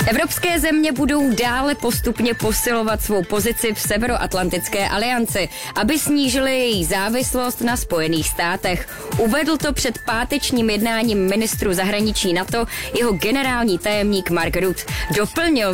Evropské země budou dále postupně posilovat svou pozici v Severoatlantické alianci, aby snížili její závislost na Spojených státech. Uvedl to před pátečním jednáním ministrů zahraničí NATO jeho generální tajemník Mark Rutte. Doplnil,